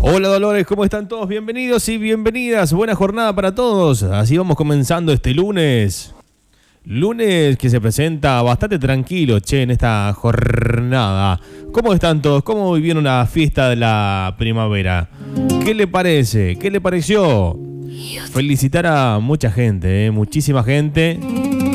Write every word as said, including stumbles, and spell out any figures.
Hola Dolores, ¿cómo están todos? Bienvenidos y bienvenidas. Buena jornada para todos. Así vamos comenzando este lunes. Lunes que se presenta bastante tranquilo, che, en esta jornada. ¿Cómo están todos? ¿Cómo vivieron la fiesta de la primavera? ¿Qué le parece? ¿Qué le pareció? Felicitar a mucha gente, ¿eh? Muchísima gente